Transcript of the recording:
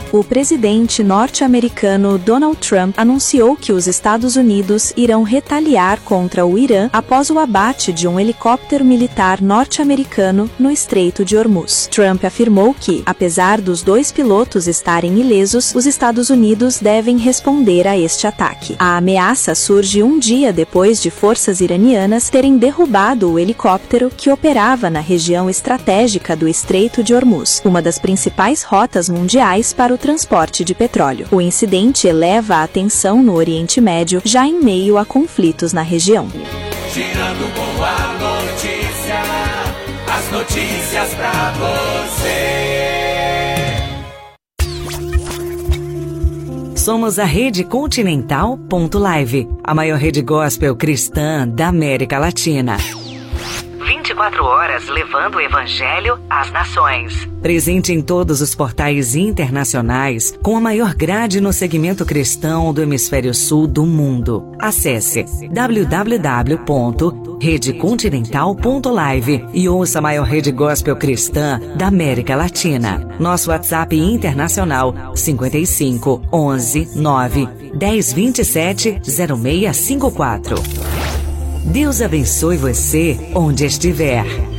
O presidente norte-americano Donald Trump anunciou que os Estados Unidos irão retaliar contra o Irã após o abate de um helicóptero militar norte-americano no Estreito de Hormuz. Trump afirmou que, apesar dos 2 pilotos estarem ilesos, os Estados Unidos devem responder a este ataque. A ameaça surge um dia depois de forças iranianas terem derrubado o helicóptero que operava na região estratégica do Estreito de Hormuz, uma das principais rotas mundiais para o transporte de petróleo. O incidente eleva a atenção no Oriente Médio, já em meio a conflitos na região. Girando com a notícia, as notícias pra você. Somos a Rede Continental.live, a maior rede gospel cristã da América Latina. 24 horas levando o Evangelho às nações. Presente em todos os portais internacionais, com a maior grade no segmento cristão do hemisfério sul do mundo. Acesse www.redecontinental.live e ouça a maior rede gospel cristã da América Latina. Nosso WhatsApp internacional 55 11 9 10 27 0654. Deus abençoe você onde estiver.